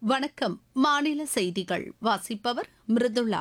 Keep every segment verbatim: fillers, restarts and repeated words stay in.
வணக்கம். மாநில செய்திகள் வாசிப்பவர் மிருதுளா.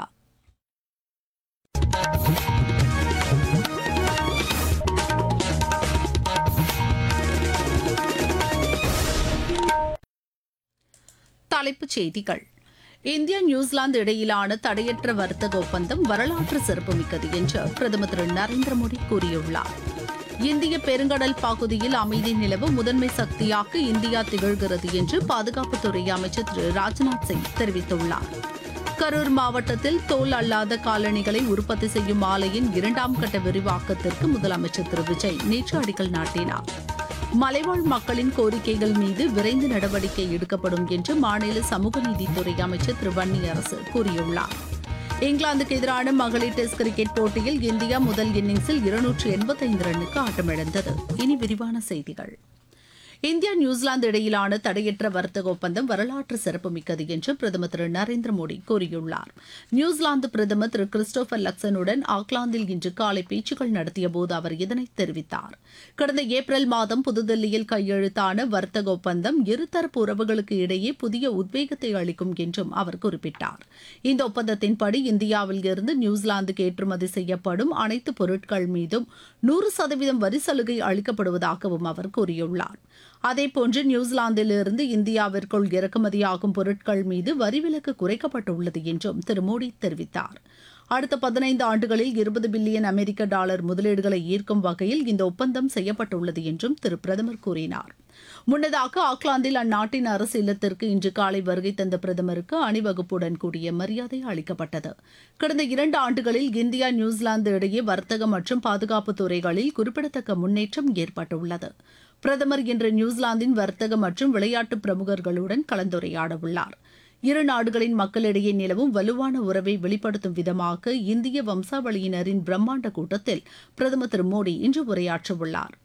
தலைப்புச் செய்திகள். இந்தியா நியூசிலாந்து இடையிலான தடையற்ற வர்த்தக ஒப்பந்தம் வரலாற்று சிறப்புமிக்கது என்று பிரதமர் திரு நரேந்திர மோடி கூறியுள்ளார். இந்திய பெருங்கடல் பகுதியில் அமைதி நிலவ முதன்மை சக்தியாக இந்தியா திகழ்கிறது என்று பாதுகாப்புத்துறை அமைச்சர் திரு ராஜ்நாத் சிங் தெரிவித்துள்ளார். கரூர் மாவட்டத்தில் தோல் அல்லாத காலணிகளை உற்பத்தி செய்யும் ஆலையின் இரண்டாம் கட்ட விரிவாக்கத்திற்கு முதலமைச்சர் திரு விஜய் நேற்று அடிக்கல் நாட்டினார். மலைவாழ் மக்களின் கோரிக்கைகள் மீது விரைந்து நடவடிக்கை எடுக்கப்படும் என்று மாநில சமூக நீதித்துறை அமைச்சர் திரு வன்னியரசு கூறியுள்ளார். இங்கிலாந்துக்கு எதிரான மகளிர் டெஸ்ட் கிரிக்கெட் போட்டியில் இந்தியா முதல் இன்னிங்ஸில் இருநூற்று எண்பத்தைந்து ரன்னுக்கு ஆட்டமிழந்தது. இனி விரிவான செய்திகள். இந்தியா நியூசிலாந்து இடையிலான தடையற்ற வர்த்தக ஒப்பந்தம் வரலாற்று சிறப்புமிக்கது என்று பிரதமர் திரு நரேந்திர மோடி கூறியுள்ளார். நியூசிலாந்து பிரதமர் திரு கிறிஸ்டோபர் லக்சனுடன் ஆக்லாந்தில் இன்று காலை பேச்சுக்கள் நடத்தியபோது அவர் இதனை தெரிவித்தார். கடந்த ஏப்ரல் மாதம் புதுதில்லியில் கையெழுத்தான வர்த்தக ஒப்பந்தம் இருதரப்பு உறவுகளுக்கு இடையே புதிய உத்வேகத்தை அளிக்கும் என்றும் அவர் குறிப்பிட்டார். இந்த ஒப்பந்தத்தின்படி இந்தியாவில் இருந்து நியூசிலாந்துக்கு ஏற்றுமதி செய்யப்படும் அனைத்து பொருட்கள் மீதும் நூறு சதவீதம் வரி சலுகை அளிக்கப்படுவதாகவும் அவர் கூறியுள்ளார். அதேபோன்று நியூசிலாந்திலிருந்து இந்தியாவிற்குள் இறக்குமதியாகும் பொருட்கள் மீது வரி விலக்கு குறைக்கப்பட்டுள்ளது என்றும் திரு மோடி தெரிவித்தார். அடுத்த பதினைந்து ஆண்டுகளில் இருபது பில்லியன் அமெரிக்க டாலர் முதலீடுகளை ஈர்க்கும் வகையில் இந்த ஒப்பந்தம் செய்யப்பட்டுள்ளது என்றும் திரு பிரதமர் கூறினார். முன்னதாக ஆக்லாந்தில் அந்நாட்டின் அரசு இல்லத்திற்கு இன்று காலை வருகை தந்த பிரதமருக்கு அணிவகுப்புடன் கூடிய மரியாதை அளிக்கப்பட்டது. கடந்த இரண்டு ஆண்டுகளில் இந்தியா நியூசிலாந்து இடையே வர்த்தகம் மற்றும் பாதுகாப்பு துறைகளில் குறிப்பிடத்தக்க முன்னேற்றம் ஏற்பட்டுள்ளது. பிரதமர் இன்று நியூசிலாந்தின் வர்த்தக மற்றும் விளையாட்டு பிரமுகர்களுடன் கலந்துரையாடவுள்ளார். இரு நாடுகளின் மக்களிடையே நிலவும் வலுவான உறவை வெளிப்படுத்தும் விதமாக இந்திய வம்சாவளியினரின் பிரம்மாண்ட கூட்டத்தில் பிரதமர் திரு மோடி இன்று உரையாற்றவுள்ளார்.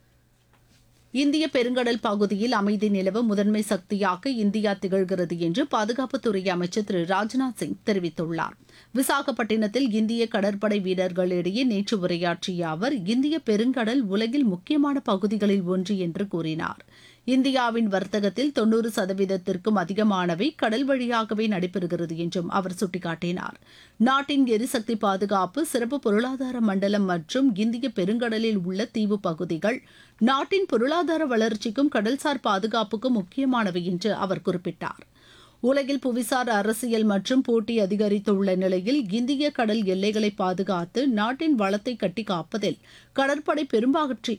இந்திய பெருங்கடல் பகுதியில் அமைதி நிலவ முதன்மை சக்தியாக இந்தியா திகழ்கிறது என்று பாதுகாப்புத்துறை அமைச்சர் திரு ராஜ்நாத் சிங் தெரிவித்துள்ளார். விசாகப்பட்டினத்தில் இந்திய கடற்படை வீரர்களிடையே நேற்று உரையாற்றிய அவர் இந்திய பெருங்கடல் உலகில் முக்கியமான பகுதிகளில் ஒன்று என்று கூறினார். இந்தியாவின் வர்த்தகத்தில் தொன்னூறு சதவீதத்திற்கும் அதிகமானவை கடல் வழியாகவே நடைபெறுகிறது என்றும் அவர் சுட்டிக்காட்டினார். நாட்டின் எரிசக்தி பாதுகாப்பு, சிறப்பு பொருளாதார மண்டலம் மற்றும் இந்திய பெருங்கடலில் உள்ள தீவு பகுதிகள் நாட்டின் பொருளாதார வளர்ச்சிக்கும் கடல்சார் பாதுகாப்புக்கும் முக்கியமானவை என்று அவர் குறிப்பிட்டார். உலகில் புவிசார் அரசியல் மற்றும் போட்டி அதிகரித்துள்ள நிலையில் இந்திய கடல் எல்லைகளை பாதுகாத்து நாட்டின் வளத்தை கட்டி காப்பதில் கடற்படை பெரும்பாற்றி